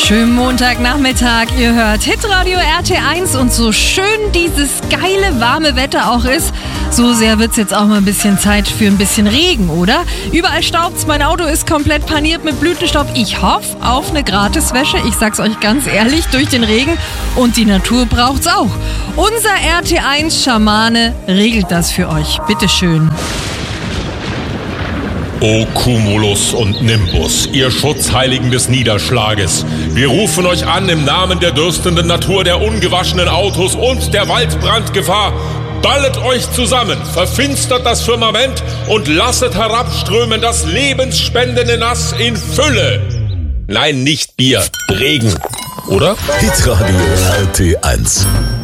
Schönen Montagnachmittag, ihr hört Hitradio RT1 und so schön dieses geile warme Wetter auch ist, so sehr wird's jetzt auch mal ein bisschen Zeit für ein bisschen Regen, oder? Überall staubt's, mein Auto ist komplett paniert mit Blütenstaub. Ich hoffe auf eine Gratiswäsche, ich sag's euch ganz ehrlich, durch den Regen, und die Natur braucht's auch. Unser RT1-Schamane regelt das für euch, bitteschön. O Cumulus und Nimbus, ihr Schutzheiligen des Niederschlages, wir rufen euch an im Namen der dürstenden Natur, der ungewaschenen Autos und der Waldbrandgefahr. Ballet euch zusammen, verfinstert das Firmament und lasset herabströmen das lebensspendende Nass in Fülle. Nein, nicht Bier, Regen, oder? Hitradio RT1.